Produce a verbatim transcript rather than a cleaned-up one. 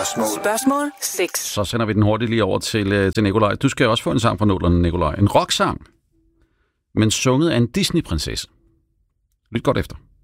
Spørgsmål. Spørgsmål seks. Så sender vi den hurtigt lige over til, øh, til Nikolaj. Du skal også få en sang fra nullerne, Nikolaj. En rocksang, men sunget af en Disney-prinsesse. Lyt godt efter.